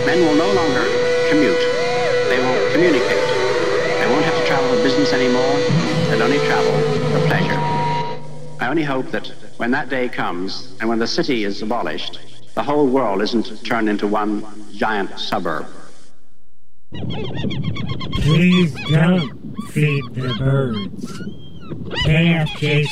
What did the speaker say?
Men will no longer commute. They will communicate. They won't have to travel for business anymore. They'll only travel for pleasure. I only hope that when that day comes and when the city is abolished, the whole world isn't turned into one giant suburb. Please don't feed the birds. KFJ